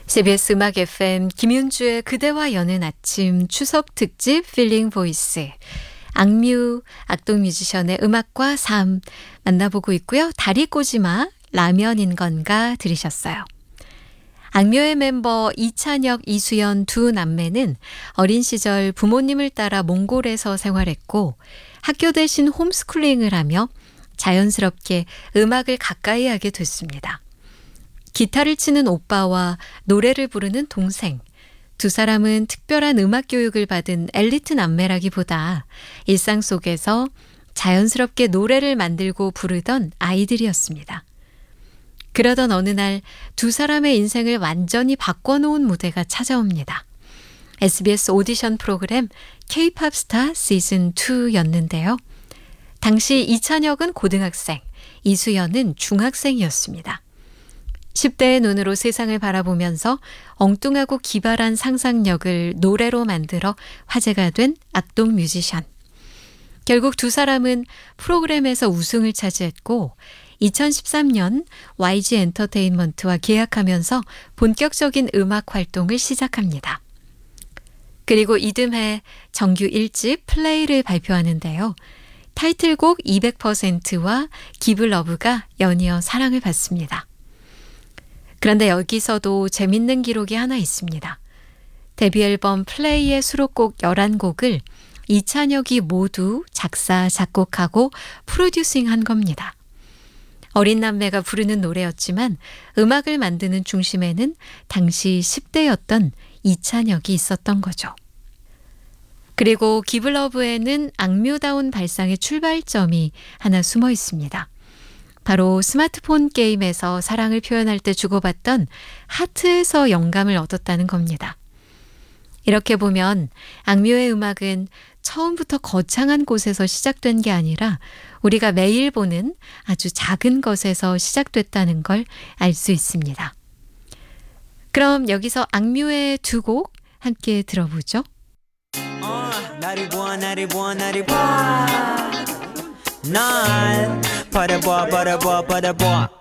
CBS 음악 FM 김윤주의 그대와 여는 아침 추석 특집 필링 보이스 악뮤 악동 뮤지션의 음악과 삶 만나보고 있고요. 다리 꼬지마 라면인 건가 들으셨어요. 악뮤의 멤버 이찬혁, 이수연 두 남매는 어린 시절 부모님을 따라 몽골에서 생활했고 학교 대신 홈스쿨링을 하며 자연스럽게 음악을 가까이 하게 됐습니다. 기타를 치는 오빠와 노래를 부르는 동생. 두 사람은 특별한 음악 교육을 받은 엘리트 남매라기보다 일상 속에서 자연스럽게 노래를 만들고 부르던 아이들이었습니다. 그러던 어느 날 두 사람의 인생을 완전히 바꿔놓은 무대가 찾아옵니다. SBS 오디션 프로그램 K-POP 스타 시즌2였는데요. 당시 이찬혁은 고등학생, 이수연은 중학생이었습니다. 10대의 눈으로 세상을 바라보면서 엉뚱하고 기발한 상상력을 노래로 만들어 화제가 된 악동 뮤지션. 결국 두 사람은 프로그램에서 우승을 차지했고 2013년 YG 엔터테인먼트와 계약하면서 본격적인 음악 활동을 시작합니다. 그리고 이듬해 정규 1집 플레이를 발표하는데요. 타이틀곡 200%와 Give Love가 연이어 사랑을 받습니다. 그런데 여기서도 재밌는 기록이 하나 있습니다. 데뷔 앨범 플레이의 수록곡 11곡을 이찬혁이 모두 작사, 작곡하고 프로듀싱한 겁니다. 어린 남매가 부르는 노래였지만 음악을 만드는 중심에는 당시 10대였던 이찬혁이 있었던 거죠. 그리고 Give Love에는 악뮤다운 발상의 출발점이 하나 숨어 있습니다. 바로 스마트폰 게임에서 사랑을 표현할 때 주고받던 하트에서 영감을 얻었다는 겁니다. 이렇게 보면 악뮤의 음악은 처음부터 거창한 곳에서 시작된 게 아니라 우리가 매일 보는 아주 작은 것에서 시작됐다는 걸 알 수 있습니다. 그럼 여기서 악뮤의 두 곡 함께 들어보죠. 나를 보아 날 바라봐